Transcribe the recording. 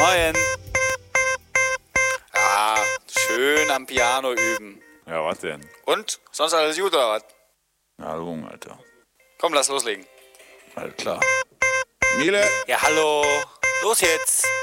Moin. Ja, schön am Piano üben. Ja, was denn? Und? Sonst alles gut oder was? Na, Junge, Alter. Komm, lass loslegen. Alles klar. Miele! Ja, hallo. Los jetzt.